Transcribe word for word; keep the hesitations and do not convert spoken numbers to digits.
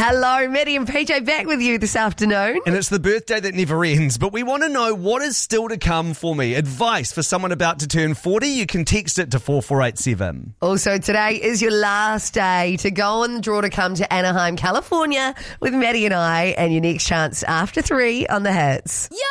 Hello, Maddie and P J back with you this afternoon. And it's the birthday that never ends, but we want to know what is still to come for me. Advice for someone about to turn forty, you can text it to four four eight seven. Also, today is your last day to go on the draw to come to Anaheim, California with Maddie and I, and your next chance after three on the Hits. Yo!